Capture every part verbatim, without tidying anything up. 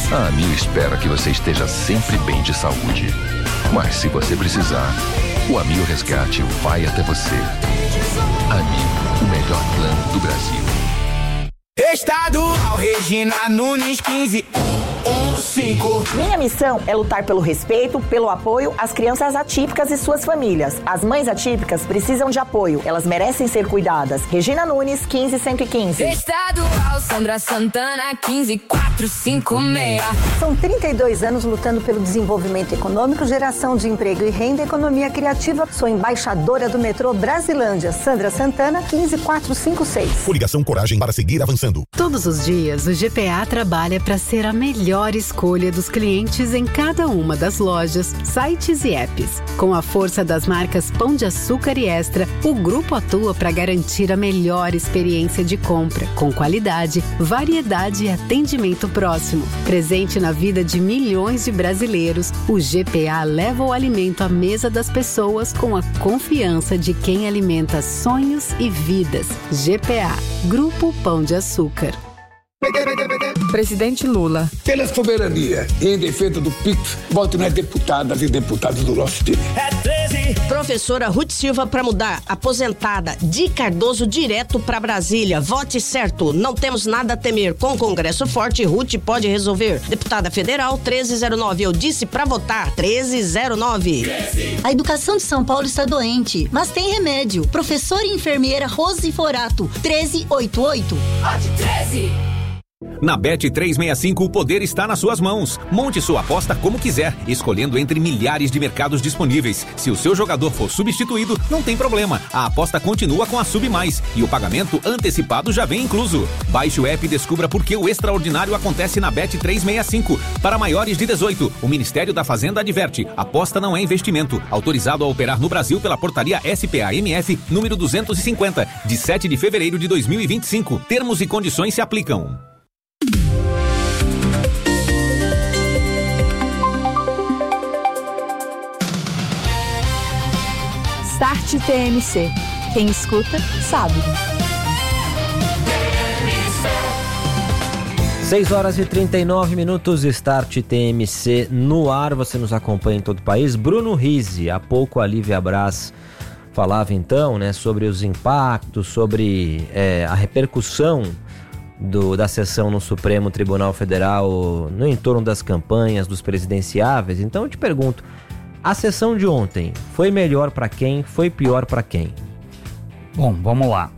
A Amil espera que você esteja sempre bem de saúde. Mas se você precisar, o Amil Resgate vai até você. Amil, o melhor plano do Brasil. Estadual Regina Nunes quinze cinco. Minha missão é lutar pelo respeito, pelo apoio às crianças atípicas e suas famílias. As mães atípicas precisam de apoio, elas merecem ser cuidadas. Regina Nunes, quinze cento e quinze. Estadual Sandra Santana, quinze quatrocentos e cinquenta e seis. São trinta e dois anos lutando pelo desenvolvimento econômico, geração de emprego e renda, economia criativa. Sou embaixadora do metrô Brasilândia. Sandra Santana, quinze quatrocentos e cinquenta e seis. Coligação Coragem para seguir avançando. Todos os dias, o G P A trabalha para ser a melhor escolha dos clientes em cada uma das lojas, sites e apps. Com a força das marcas Pão de Açúcar e Extra, o grupo atua para garantir a melhor experiência de compra, com qualidade, variedade e atendimento próximo. Presente na vida de milhões de brasileiros, o G P A leva o alimento à mesa das pessoas com a confiança de quem alimenta sonhos e vidas. G P A, Grupo Pão de Açúcar. Presidente Lula. Pela soberania e em defesa do Pix, voto nas deputadas e deputados do nosso time. É treze. Professora Ruth Silva para mudar. Aposentada. Di Cardoso direto para Brasília. Vote certo. Não temos nada a temer. Com Congresso forte, Ruth pode resolver. Deputada Federal treze zero nove. Eu disse para votar. treze zero nove. A educação de São Paulo está doente, mas tem remédio. Professora e enfermeira Rose Forato. treze oitenta e oito. Vote treze. Na Bet trezentos e sessenta e cinco, o poder está nas suas mãos. Monte sua aposta como quiser, escolhendo entre milhares de mercados disponíveis. Se o seu jogador for substituído, não tem problema. A aposta continua com a Sub Mais e o pagamento antecipado já vem incluso. Baixe o app e descubra por que o extraordinário acontece na Bet trezentos e sessenta e cinco. Para maiores de dezoito, o Ministério da Fazenda adverte: aposta não é investimento. Autorizado a operar no Brasil pela portaria S P A M F número duzentos e cinquenta, de sete de fevereiro de dois mil e vinte e cinco. Termos e condições se aplicam. Start T M C. Quem escuta, sabe. seis horas e trinta e nove minutos, Start T M C no ar. Você nos acompanha em todo o país. Bruno Rizzi, há pouco a Lívia Braz falava então, né, sobre os impactos, sobre é, a repercussão do, da sessão no Supremo Tribunal Federal no entorno das campanhas, dos presidenciáveis. Então eu te pergunto, a sessão de ontem foi melhor para quem? Foi pior para quem? Bom, vamos lá.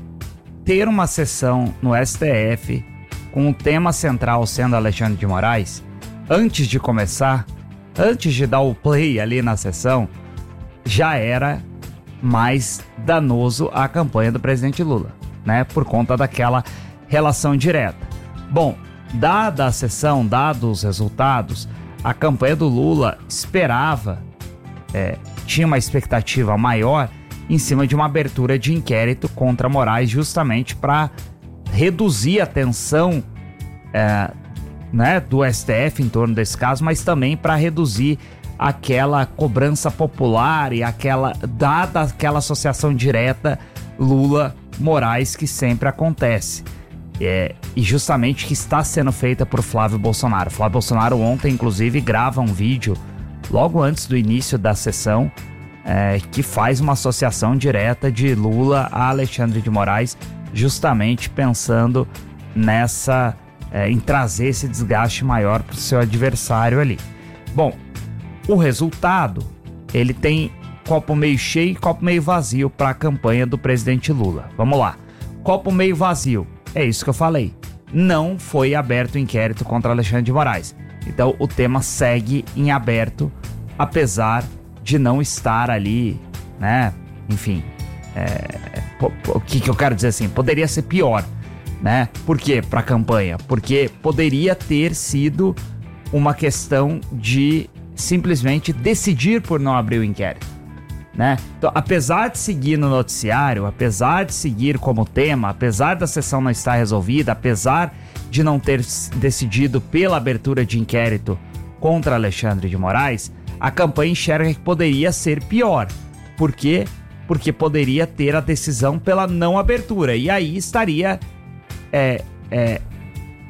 Ter uma sessão no S T F com o tema central sendo Alexandre de Moraes, antes de começar, antes de dar o play ali na sessão, já era mais danoso à campanha do presidente Lula, né? Por conta daquela relação direta. Bom, dada a sessão, dados os resultados, a campanha do Lula esperava, é, tinha uma expectativa maior em cima de uma abertura de inquérito contra Moraes, justamente para reduzir a tensão é, né, do S T F em torno desse caso, mas também para reduzir aquela cobrança popular e aquela, dada aquela associação direta Lula-Moraes que sempre acontece. É, e justamente que está sendo feita por Flávio Bolsonaro. Flávio Bolsonaro ontem, inclusive, grava um vídeo logo antes do início da sessão é, que faz uma associação direta de Lula a Alexandre de Moraes, justamente pensando nessa é, em trazer esse desgaste maior para o seu adversário ali. Bom, o resultado, ele tem copo meio cheio e copo meio vazio para a campanha do presidente Lula. Vamos lá. Copo meio vazio. É isso que eu falei. Não foi aberto o inquérito contra Alexandre de Moraes. Então o tema segue em aberto, apesar de não estar ali, né? Enfim, é, o que, que eu quero dizer assim? Poderia ser pior, né? Por quê? Para a campanha? Porque poderia ter sido uma questão de simplesmente decidir por não abrir o inquérito, né? Então, apesar de seguir no noticiário, apesar de seguir como tema, apesar da sessão não estar resolvida, apesar de não ter decidido pela abertura de inquérito contra Alexandre de Moraes, a campanha enxerga que poderia ser pior. Por quê? Porque poderia ter a decisão pela não abertura, e aí estaria é, é,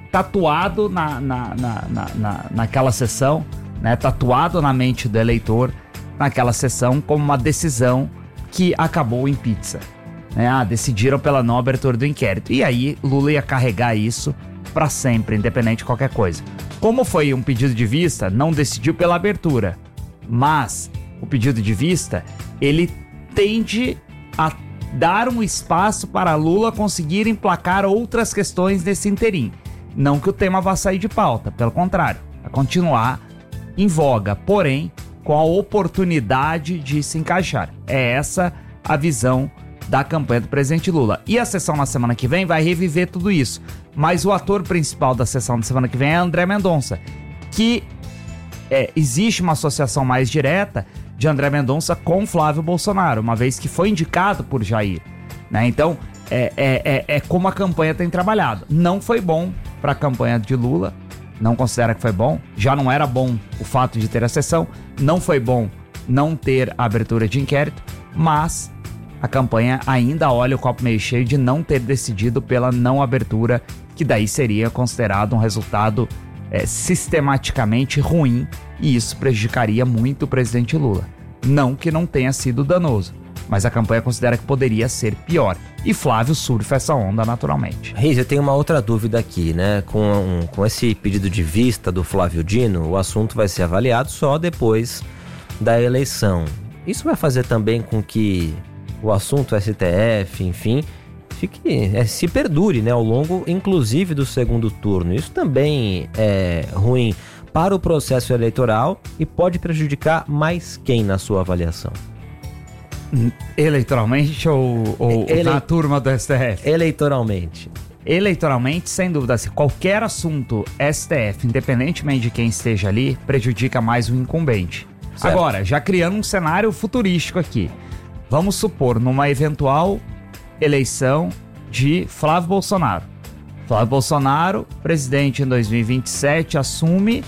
tatuado na, na, na, na, na, naquela sessão, né, tatuado na mente do eleitor naquela sessão como uma decisão que acabou em pizza. Né? Ah, decidiram pela não abertura do inquérito. E aí Lula ia carregar isso para sempre, independente de qualquer coisa. Como foi um pedido de vista, não decidiu pela abertura, mas o pedido de vista, ele tende a dar um espaço para Lula conseguir emplacar outras questões nesse interim. Não que o tema vá sair de pauta, pelo contrário, vai continuar em voga, porém com a oportunidade de se encaixar. É essa a visão da campanha do presidente Lula. E a sessão na semana que vem vai reviver tudo isso. Mas o ator principal da sessão da semana que vem é André Mendonça, que é, existe uma associação mais direta de André Mendonça com Flávio Bolsonaro, uma vez que foi indicado por Jair. Né? Então, é, é, é, é como a campanha tem trabalhado. Não foi bom para a campanha de Lula, não considera que foi bom. Já não era bom o fato de ter a sessão, não foi bom não ter a abertura de inquérito, mas a campanha ainda olha o copo meio cheio de não ter decidido pela não abertura, que daí seria considerado um resultado é, sistematicamente ruim, e isso prejudicaria muito o presidente Lula. Não que não tenha sido danoso, mas a campanha considera que poderia ser pior. E Flávio surfa essa onda naturalmente. Riz, eu tenho uma outra dúvida aqui, né? Com, um, com esse pedido de vista do Flávio Dino, o assunto vai ser avaliado só depois da eleição. Isso vai fazer também com que o assunto S T F, enfim, fique, é, se perdure, né, ao longo, inclusive, do segundo turno. Isso também é ruim para o processo eleitoral e pode prejudicar mais quem na sua avaliação? Eleitoralmente ou, ou Ele... na turma do S T F? Eleitoralmente. Eleitoralmente, sem dúvida, se qualquer assunto S T F, independentemente de quem esteja ali, prejudica mais o incumbente. Certo. Agora, já criando um cenário futurístico aqui. Vamos supor, numa eventual eleição de Flávio Bolsonaro. Flávio Bolsonaro, presidente em dois mil e vinte e sete, assume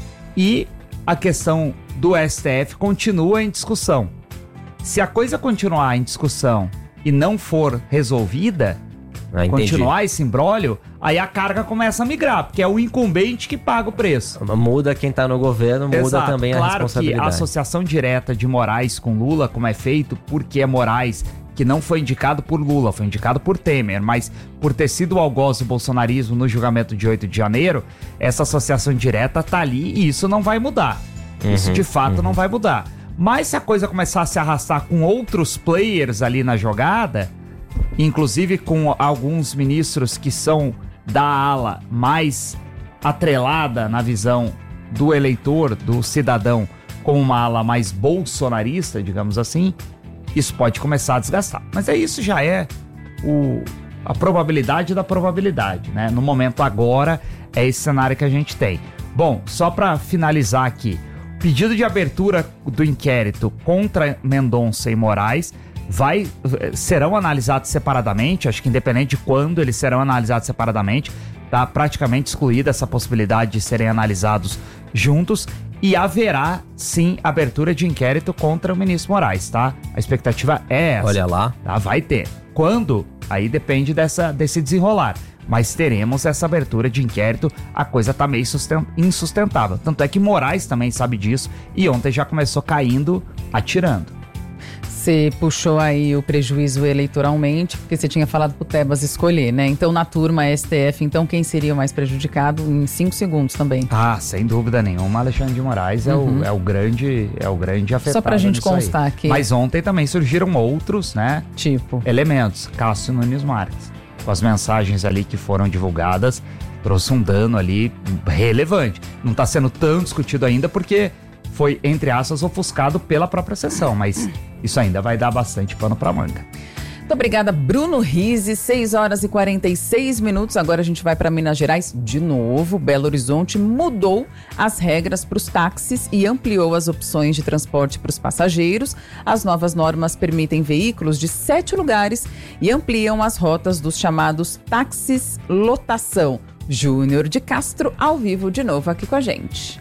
e a questão do S T F continua em discussão. Se a coisa continuar em discussão e não for resolvida, ah, continuar esse imbróglio, aí a carga começa a migrar, porque é o incumbente que paga o preço. Muda quem tá no governo, muda Exato. também a claro responsabilidade. Claro que a associação direta de Moraes com Lula, como é feito, porque é Moraes que não foi indicado por Lula, foi indicado por Temer, mas por ter sido o algoz do bolsonarismo no julgamento de oito de janeiro, essa associação direta tá ali e isso não vai mudar. Uhum, isso de fato uhum. não vai mudar. Mas se a coisa começar a se arrastar com outros players ali na jogada, inclusive com alguns ministros que são da ala mais atrelada na visão do eleitor, do cidadão, com uma ala mais bolsonarista, digamos assim, isso pode começar a desgastar. Mas é isso, já é o, a probabilidade da probabilidade, né? No momento agora, é esse cenário que a gente tem. Bom, só para finalizar aqui, pedido de abertura do inquérito contra Mendonça e Moraes vai, serão analisados separadamente, acho que independente de quando eles serão analisados separadamente, tá praticamente excluída essa possibilidade de serem analisados juntos, e haverá sim abertura de inquérito contra o ministro Moraes, tá? A expectativa é essa. Olha lá. Tá? Vai ter. Quando? Aí depende dessa, desse desenrolar. Mas teremos essa abertura de inquérito, a coisa tá meio insustentável. Tanto é que Moraes também sabe disso e ontem já começou caindo, atirando. Você puxou aí o prejuízo eleitoralmente, porque você tinha falado pro Tebas escolher, né? Então, na turma S T F, então quem seria o mais prejudicado em cinco segundos também? Ah, sem dúvida nenhuma, Alexandre de Moraes uhum. é, o, é, o grande, é o grande afetado. Só pra gente constar aí. aqui. Mas ontem também surgiram outros, né? Tipo? Elementos. Cássio Nunes Marques. Com as mensagens ali que foram divulgadas, trouxe um dano ali relevante. Não tá sendo tão discutido ainda porque foi, entre aspas, ofuscado pela própria sessão, mas isso ainda vai dar bastante pano pra manga. Muito obrigada, Bruno Rizzi. seis horas e quarenta e seis minutos. Agora a gente vai para Minas Gerais de novo. Belo Horizonte mudou as regras para os táxis e ampliou as opções de transporte para os passageiros. As novas normas permitem veículos de sete lugares e ampliam as rotas dos chamados táxis lotação. Júnior de Castro, ao vivo de novo aqui com a gente.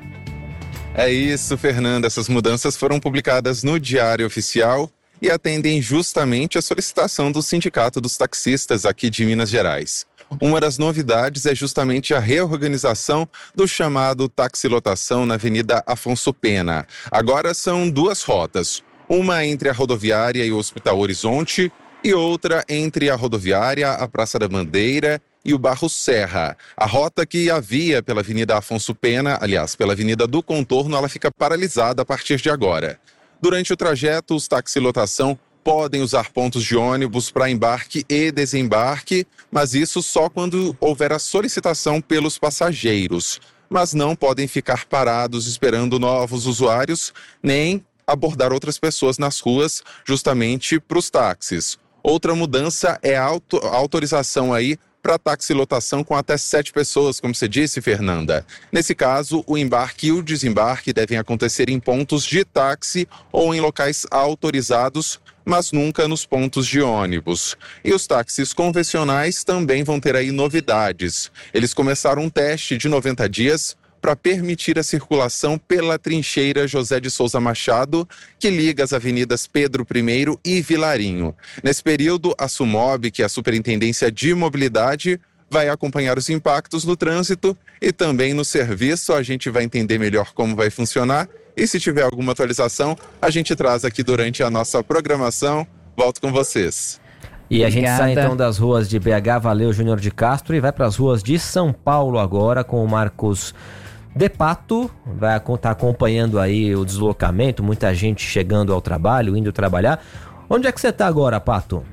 É isso, Fernanda. Essas mudanças foram publicadas no Diário Oficial e atendem justamente a solicitação do Sindicato dos Taxistas aqui de Minas Gerais. Uma das novidades é justamente a reorganização do chamado taxilotação na Avenida Afonso Pena. Agora são duas rotas, uma entre a rodoviária e o Hospital Horizonte e outra entre a rodoviária, a Praça da Bandeira e o Barro Serra. A rota que havia pela Avenida Afonso Pena, aliás, pela Avenida do Contorno, ela fica paralisada a partir de agora. Durante o trajeto, os taxilotação podem usar pontos de ônibus para embarque e desembarque, mas isso só quando houver a solicitação pelos passageiros. Mas não podem ficar parados esperando novos usuários, nem abordar outras pessoas nas ruas, justamente para os táxis. Outra mudança é a auto- autorização aí para taxilotação com até sete pessoas, como você disse, Fernanda. Nesse caso, o embarque e o desembarque devem acontecer em pontos de táxi ou em locais autorizados, mas nunca nos pontos de ônibus. E os táxis convencionais também vão ter aí novidades. Eles começaram um teste de noventa dias para permitir a circulação pela trincheira José de Souza Machado, que liga as avenidas Pedro I e Vilarinho. Nesse período, a SUMOB, que é a Superintendência de Mobilidade, vai acompanhar os impactos no trânsito e também no serviço. A gente vai entender melhor como vai funcionar e se tiver alguma atualização, a gente traz aqui durante a nossa programação. Volto com vocês. E a Obrigada. gente sai então das ruas de B H, Valeu, Júnior de Castro, e vai para as ruas de São Paulo agora com o Marcos De Pato. Vai estar acompanhando aí o deslocamento, muita gente chegando ao trabalho, indo trabalhar. Onde é que você está agora, Pato?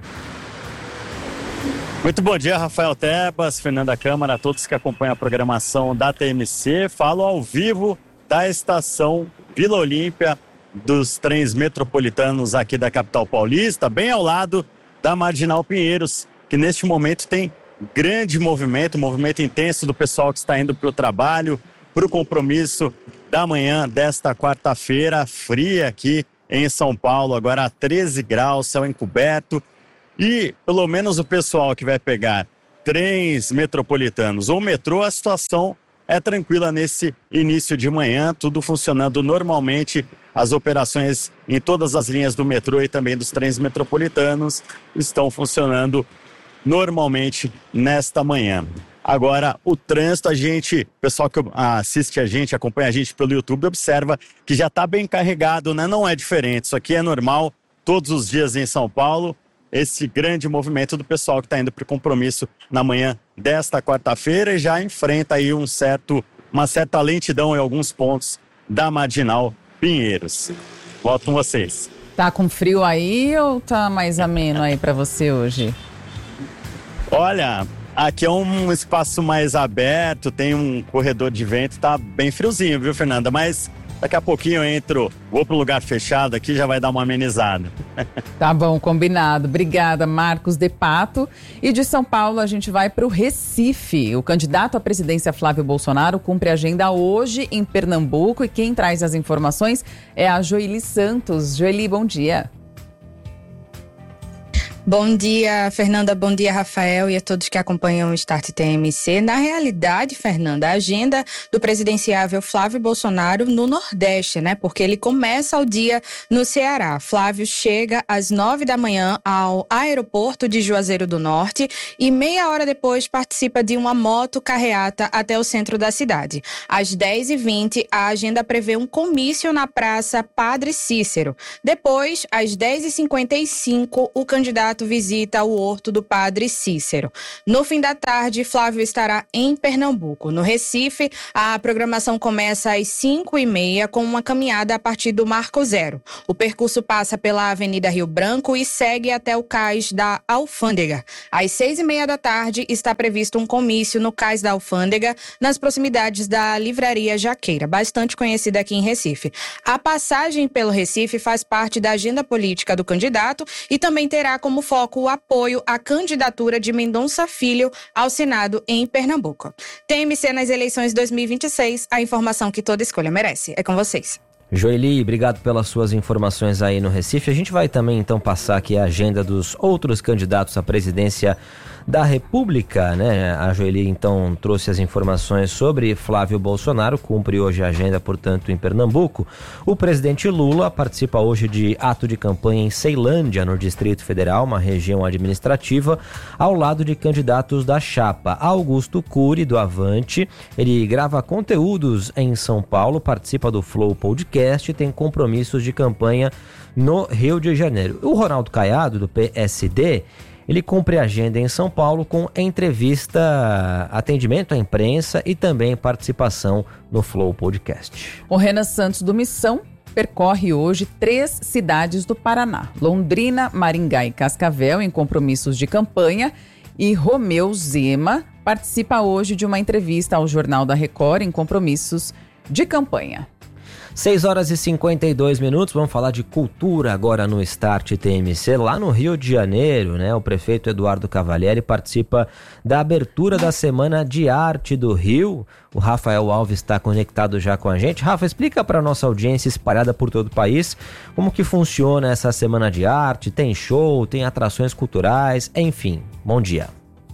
Muito bom dia, Rafael Tebas, Fernanda Câmara, a todos que acompanham a programação da T M C. Falo ao vivo da estação Vila Olímpia, dos trens metropolitanos aqui da capital paulista, bem ao lado da Marginal Pinheiros, que neste momento tem grande movimento, movimento intenso do pessoal que está indo para o trabalho, para o compromisso da manhã desta quarta-feira, fria aqui em São Paulo, agora a treze graus, céu encoberto. E pelo menos o pessoal que vai pegar trens metropolitanos ou metrô, a situação é tranquila nesse início de manhã, tudo funcionando normalmente. As operações em todas as linhas do metrô e também dos trens metropolitanos estão funcionando normalmente nesta manhã. Agora, o trânsito, a gente, o pessoal que assiste a gente, acompanha a gente pelo YouTube, observa que já está bem carregado, né? Não é diferente, isso aqui é normal todos os dias em São Paulo. Esse grande movimento do pessoal que está indo para o compromisso na manhã desta quarta-feira e já enfrenta aí um certo, uma certa lentidão em alguns pontos da Marginal Pinheiros. Volto com vocês. Tá com frio aí ou tá mais ameno aí para você hoje? Olha, aqui é um espaço mais aberto, tem um corredor de vento, tá bem friozinho, viu, Fernanda? Mas daqui a pouquinho eu entro, vou para um lugar fechado aqui, já vai dar uma amenizada. Tá bom, combinado. Obrigada, Marcos De Pato. E de São Paulo a gente vai para o Recife. O candidato à presidência Flávio Bolsonaro cumpre a agenda hoje em Pernambuco e quem traz as informações é a Joeli Santos. Joeli, bom dia. Bom dia, Fernanda, bom dia, Rafael, e a todos que acompanham o Start T M C. Na realidade, Fernanda, a agenda do presidenciável Flávio Bolsonaro no Nordeste, né? Porque ele começa o dia no Ceará. Flávio chega às nove da manhã ao aeroporto de Juazeiro do Norte e meia hora depois participa de uma moto carreata até o centro da cidade. Às dez e vinte, a agenda prevê um comício na Praça Padre Cícero. Depois, às dez e cinquenta e cinco, o candidato visita o Horto do Padre Cícero. No fim da tarde, Flávio estará em Pernambuco. No Recife, a programação começa às cinco e meia com uma caminhada a partir do Marco Zero. O percurso passa pela Avenida Rio Branco e segue até o cais da Alfândega. Às seis e meia da tarde, está previsto um comício no cais da Alfândega, nas proximidades da Livraria Jaqueira, bastante conhecida aqui em Recife. A passagem pelo Recife faz parte da agenda política do candidato e também terá como foco o apoio à candidatura de Mendonça Filho ao Senado em Pernambuco. T M C nas eleições dois mil e vinte e seis, a informação que toda escolha merece. É com vocês. Joeli, obrigado pelas suas informações aí no Recife. A gente vai também então passar aqui a agenda dos outros candidatos à presidência da República, né? A Joeli então trouxe as informações sobre Flávio Bolsonaro, cumpre hoje a agenda, portanto, em Pernambuco. O presidente Lula participa hoje de ato de campanha em Ceilândia, no Distrito Federal, uma região administrativa, ao lado de candidatos da chapa. Augusto Cury, do Avante, ele grava conteúdos em São Paulo, participa do Flow Podcast e tem compromissos de campanha no Rio de Janeiro. O Ronaldo Caiado, do P S D, ele cumpre a agenda em São Paulo com entrevista, atendimento à imprensa e também participação no Flow Podcast. O Renan Santos, do Missão, percorre hoje três cidades do Paraná: Londrina, Maringá e Cascavel, em compromissos de campanha. E Romeu Zema participa hoje de uma entrevista ao Jornal da Record em compromissos de campanha. seis horas e cinquenta e dois minutos, vamos falar de cultura agora no Start T M C, lá no Rio de Janeiro, né? O prefeito Eduardo Cavalieri participa da abertura da Semana de Arte do Rio. O Rafael Alves está conectado já com a gente. Rafa, explica para a nossa audiência espalhada por todo o país como que funciona essa Semana de Arte. Tem show, tem atrações culturais, enfim. Bom dia.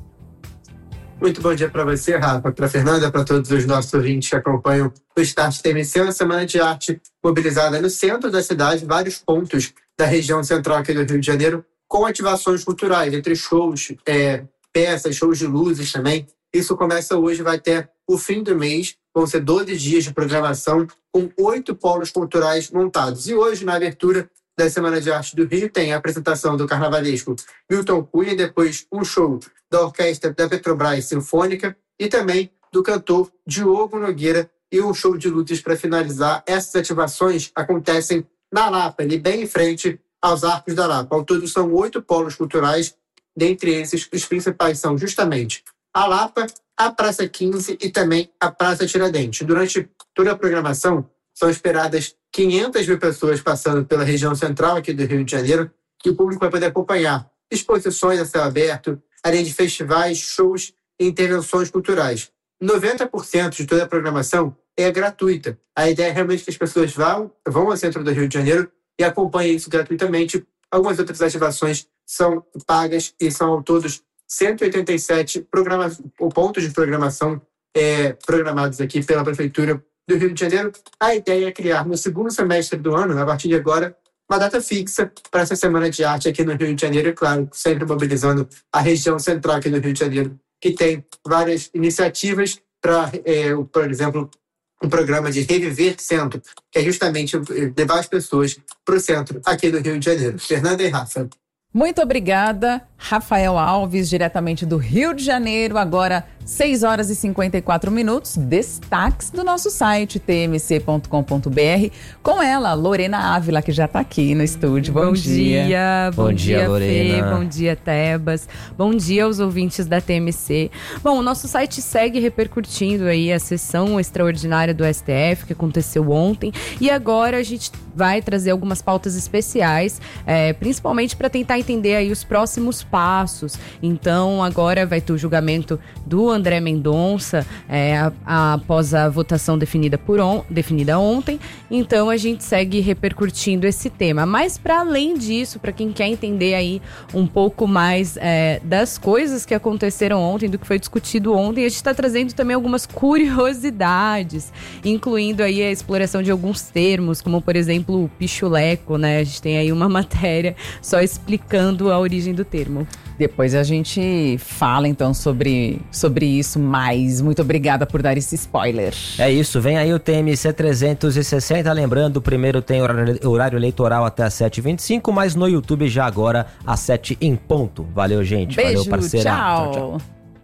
Muito bom dia para você, Rafa, para a Fernanda, para todos os nossos ouvintes que acompanham o Start T M C, uma semana de arte mobilizada no centro da cidade, vários pontos da região central aqui do Rio de Janeiro, com ativações culturais, entre shows, é, peças, shows de luzes também. Isso começa hoje, vai até o fim do mês, vão ser doze dias de programação, com oito polos culturais montados. E hoje, na abertura da Semana de Arte do Rio, tem a apresentação do carnavalesco Milton Cunha, depois um show da Orquestra da Petrobras Sinfônica e também do cantor Diogo Nogueira, e um show de luzes para finalizar. Essas ativações acontecem na Lapa, ali bem em frente aos Arcos da Lapa. Ao todo são oito polos culturais, dentre esses os principais são justamente a Lapa, a Praça quinze e também a Praça Tiradentes. Durante toda a programação são esperadas quinhentas mil pessoas passando pela região central aqui do Rio de Janeiro, que o público vai poder acompanhar exposições a céu aberto, além de festivais, shows e intervenções culturais. noventa por cento de toda a programação é gratuita. A ideia é realmente que as pessoas vão, vão ao centro do Rio de Janeiro e acompanhem isso gratuitamente. Algumas outras ativações são pagas e são ao todos cento e oitenta e sete programa, pontos de programação é, programados aqui pela Prefeitura do Rio de Janeiro. A ideia é criar no segundo semestre do ano, a partir de agora, uma data fixa para essa Semana de Arte aqui no Rio de Janeiro, e claro, sempre mobilizando a região central aqui do Rio de Janeiro, que tem várias iniciativas para, é, por exemplo, um programa de Reviver Centro, que é justamente levar as pessoas para o centro aqui do Rio de Janeiro. Fernanda e Rafa. Muito obrigada, Rafael Alves, diretamente do Rio de Janeiro. Agora, seis horas e cinquenta e quatro minutos. Destaques do nosso site, t m c ponto com ponto b r. Com ela, Lorena Ávila, que já está aqui no estúdio. Bom, bom dia. dia. Bom, bom dia, dia, Lorena. Fê. Bom dia, Tebas. Bom dia aos ouvintes da T M C. Bom, o nosso site segue repercutindo aí a sessão extraordinária do S T F, que aconteceu ontem. E agora a gente vai trazer algumas pautas especiais, é, principalmente para tentar entender aí os próximos passos. Então, agora vai ter o julgamento do André Mendonça, é, a, a, após a votação definida, por on, definida ontem. Então, a gente segue repercutindo esse tema. Mas, para além disso, para quem quer entender aí um pouco mais é, das coisas que aconteceram ontem, do que foi discutido ontem, a gente está trazendo também algumas curiosidades, incluindo aí a exploração de alguns termos, como, por exemplo, o pichuleco, né? A gente tem aí uma matéria só explicando a origem do termo. Depois a gente fala, então, sobre, sobre isso mais. Muito obrigada por dar esse spoiler. É isso, vem aí o T M C trezentos e sessenta. Lembrando, o primeiro tem horário, horário eleitoral até às sete e vinte e cinco, mas no YouTube já agora às sete em ponto. Valeu, gente. Beijo, valeu, parceira. Tchau. Tchau, tchau.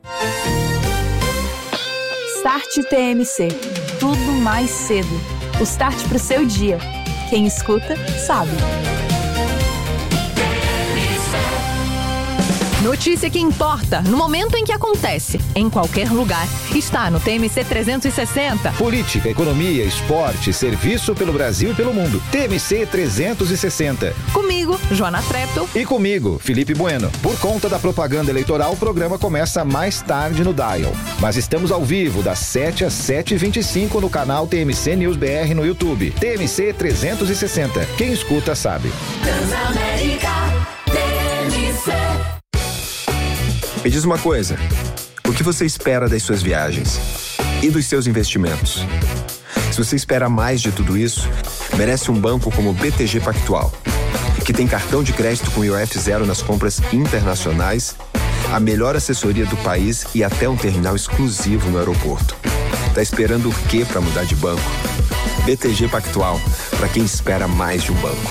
Start T M C. Tudo mais cedo. O start pro seu dia. Quem escuta, sabe. Notícia que importa, no momento em que acontece, em qualquer lugar. Está no T M C trezentos e sessenta. Política, economia, esporte, serviço pelo Brasil e pelo mundo. T M C trezentos e sessenta. Comigo, Joana Treptow. E comigo, Felipe Bueno. Por conta da propaganda eleitoral, o programa começa mais tarde no Dial. Mas estamos ao vivo, das sete às sete e vinte e cinco no canal T M C News B R no YouTube. T M C trezentos e sessenta. Quem escuta sabe. Transamérica, T M C. Me diz uma coisa, o que você espera das suas viagens? E dos seus investimentos? Se você espera mais de tudo isso, merece um banco como o B T G Pactual, que tem cartão de crédito com I O F zero nas compras internacionais, a melhor assessoria do país e até um terminal exclusivo no aeroporto. Tá esperando o quê para mudar de banco? B T G Pactual, para quem espera mais de um banco.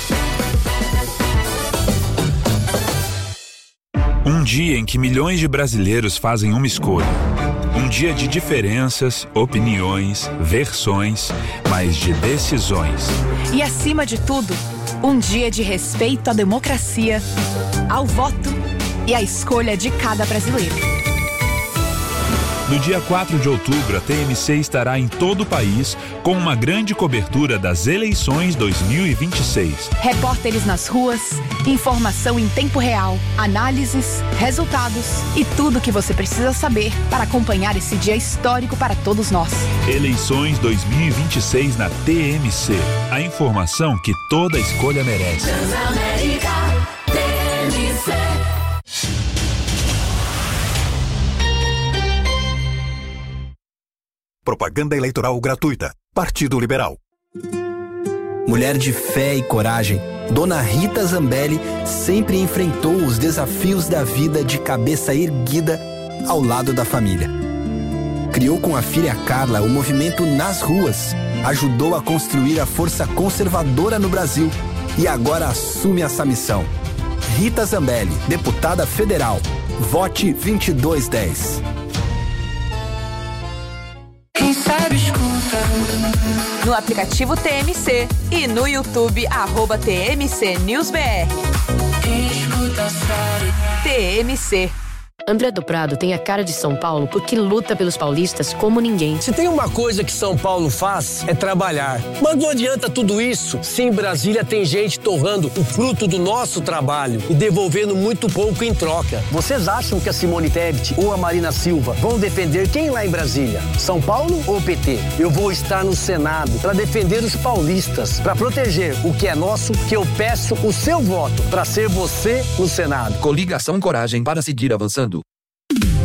Um dia em que milhões de brasileiros fazem uma escolha. Um dia de diferenças, opiniões, versões, mas de decisões. E acima de tudo, um dia de respeito à democracia, ao voto e à escolha de cada brasileiro. No dia quatro de outubro, a T M C estará em todo o país com uma grande cobertura das eleições dois mil e vinte e seis. Repórteres nas ruas, informação em tempo real, análises, resultados e tudo o que você precisa saber para acompanhar esse dia histórico para todos nós. Eleições dois mil e vinte e seis na T M C. A informação que toda escolha merece. Transamérica, T M C. Propaganda eleitoral gratuita. Partido Liberal. Mulher de fé e coragem, Dona Rita Zambelli sempre enfrentou os desafios da vida de cabeça erguida ao lado da família. Criou com a filha Carla o movimento Nas Ruas, ajudou a construir a força conservadora no Brasil e agora assume essa missão. Rita Zambelli, deputada federal. Vote vinte e dois dez. Quem sabe escuta. No aplicativo T M C e no YouTube, arroba T M C News B R. Quem escuta sabe. T M C. André do Prado tem a cara de São Paulo porque luta pelos paulistas como ninguém. Se tem uma coisa que São Paulo faz, é trabalhar. Mas não adianta tudo isso se em Brasília tem gente torrando o fruto do nosso trabalho e devolvendo muito pouco em troca. Vocês acham que a Simone Tebet ou a Marina Silva vão defender quem lá em Brasília? São Paulo ou P T? Eu vou estar no Senado para defender os paulistas, para proteger o que é nosso, que eu peço o seu voto para ser você no Senado. Coligação Coragem para seguir avançando.